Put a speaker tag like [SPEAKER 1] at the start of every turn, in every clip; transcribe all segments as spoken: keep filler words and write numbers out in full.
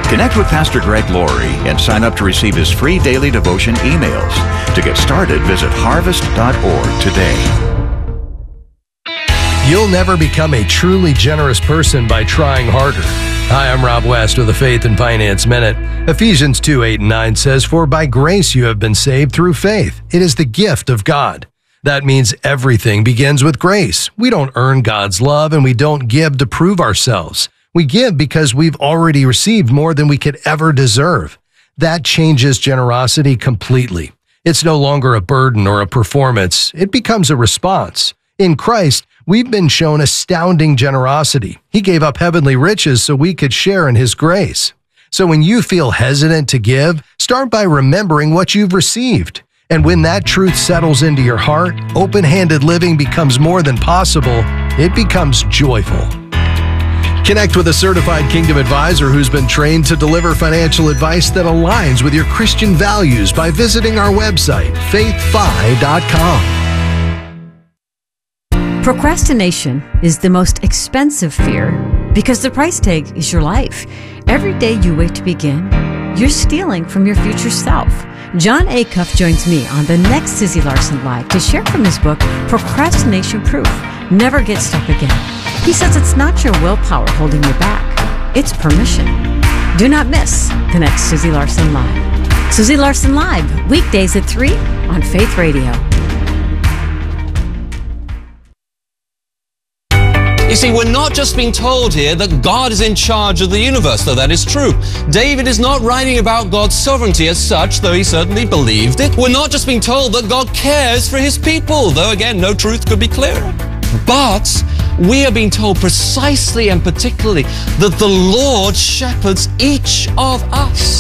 [SPEAKER 1] Connect with Pastor Greg Laurie and sign up to receive his free daily devotion emails. To get started, visit harvest dot org today.
[SPEAKER 2] You'll never become a truly generous person by trying harder. Hi, I'm Rob West with the Faith and Finance Minute. Ephesians two, eight, and nine says, "For by grace you have been saved through faith. It is the gift of God." That means everything begins with grace. We don't earn God's love, and we don't give to prove ourselves. We give because we've already received more than we could ever deserve. That changes generosity completely. It's no longer a burden or a performance. It becomes a response. In Christ, we've been shown astounding generosity. He gave up heavenly riches so we could share in His grace. So when you feel hesitant to give, start by remembering what you've received. And when that truth settles into your heart, open-handed living becomes more than possible. It becomes joyful. Connect with a certified Kingdom advisor who's been trained to deliver financial advice that aligns with your Christian values by visiting our website, faith fi dot com.
[SPEAKER 3] Procrastination is the most expensive fear because the price tag is your life. Every day you wait to begin, you're stealing from your future self. John Acuff joins me on the next Susie Larson Live to share from his book, Procrastination Proof, Never Get Stuck Again. He says it's not your willpower holding you back, it's permission. Do not miss the next Susie Larson Live. Susie Larson Live, weekdays at three on Faith Radio.
[SPEAKER 4] You see, we're not just being told here that God is in charge of the universe, though that is true. David is not writing about God's sovereignty as such, though he certainly believed it. We're not just being told that God cares for His people, though again, no truth could be clearer. But we are being told precisely and particularly that the Lord shepherds each of us.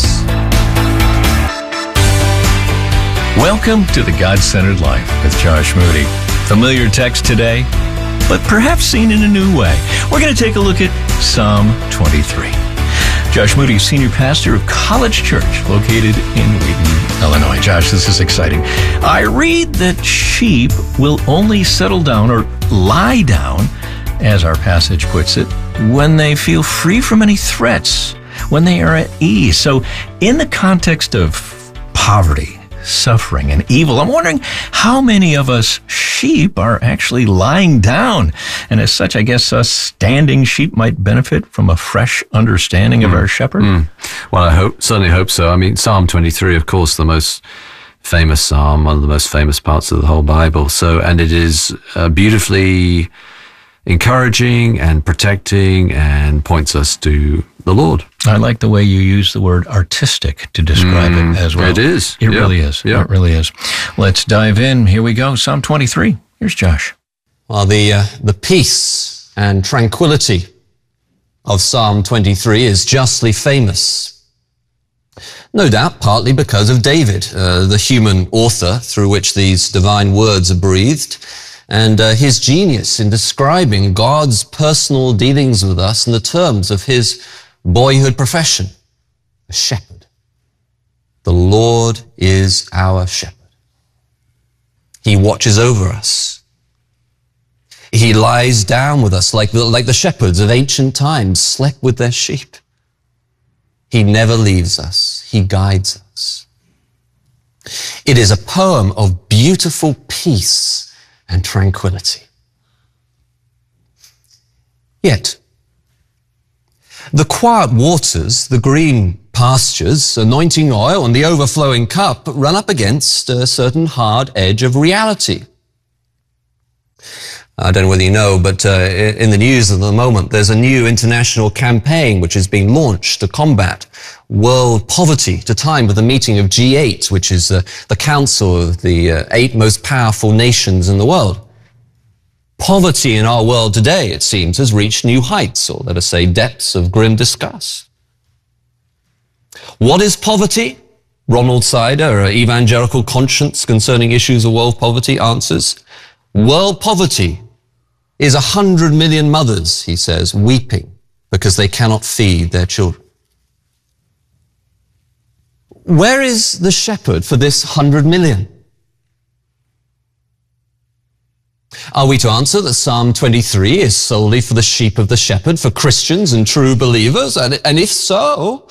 [SPEAKER 5] Welcome to the God-Centered Life with Josh Moody. Familiar text today, but perhaps seen in a new way. We're going to take a look at Psalm twenty-three. Josh Moody, senior pastor of College Church, located in Wheaton, Illinois. Josh, this is exciting. I read that sheep will only settle down or lie down, as our passage puts it, when they feel free from any threats, when they are at ease. So in the context of poverty, suffering, and evil, I'm wondering how many of us sheep are actually lying down. And as such, I guess us standing sheep might benefit from a fresh understanding mm. of our shepherd.
[SPEAKER 6] Mm. Well, I hope, certainly hope so. I mean, Psalm twenty-three, of course, the most famous psalm, one of the most famous parts of the whole Bible. So, and it is uh, beautifully encouraging and protecting and points us to the Lord.
[SPEAKER 5] I like the way you use the word artistic to describe mm, it as well.
[SPEAKER 6] It is.
[SPEAKER 5] It
[SPEAKER 6] yeah.
[SPEAKER 5] really is.
[SPEAKER 6] Yeah.
[SPEAKER 5] It really is. Let's dive in. Here we go. Psalm twenty-three. Here's Josh.
[SPEAKER 4] Well, the, uh, the peace and tranquility of Psalm twenty-three is justly famous. No doubt partly because of David, uh, the human author through which these divine words are breathed, and uh, his genius in describing God's personal dealings with us in the terms of his boyhood profession, a shepherd. The Lord is our shepherd. He watches over us. He lies down with us like the, like the shepherds of ancient times slept with their sheep. He never leaves us. He guides us. It is a poem of beautiful peace and tranquility. Yet, the quiet waters, the green pastures, anointing oil, and the overflowing cup run up against a certain hard edge of reality. I don't know whether you know, but uh, in the news at the moment, there's a new international campaign which is being launched to combat world poverty to time with the meeting of G eight, which is uh, the council of the uh, eight most powerful nations in the world. Poverty in our world today, it seems, has reached new heights, or let us say depths of grim disgust. What is poverty? Ronald Sider, an evangelical conscience concerning issues of world poverty, answers, world poverty is a hundred million mothers, he says, weeping because they cannot feed their children. Where is the shepherd for this hundred million? Are we to answer that Psalm twenty-three is solely for the sheep of the shepherd, for Christians and true believers? And, and if so,